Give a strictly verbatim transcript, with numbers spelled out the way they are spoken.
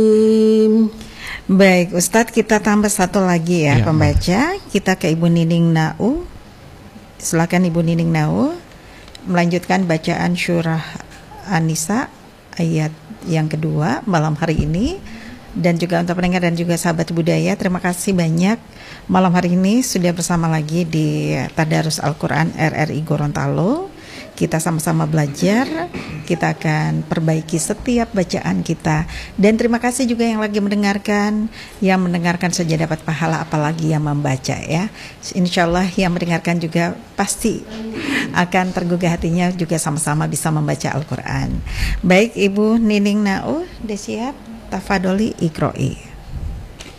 Baik, Ustadz, kita tambah satu lagi ya, Ya, pembaca. Kita ke Ibu Nining Nau. Silakan Ibu Nining Nau melanjutkan bacaan surah An-Nisa ayat yang kedua malam hari ini. Dan juga untuk pendengar dan juga sahabat budaya, terima kasih banyak malam hari ini sudah bersama lagi di Tadarus Al-Quran R R I Gorontalo. Kita sama-sama belajar, kita akan perbaiki setiap bacaan kita. Dan terima kasih juga yang lagi mendengarkan, yang mendengarkan saja dapat pahala, apalagi yang membaca ya. Insya Allah yang mendengarkan juga pasti akan tergugah hatinya, juga sama-sama bisa membaca Al-Quran. Baik Ibu Nining Nau, sudah siap? Tafadoli Iqro'i.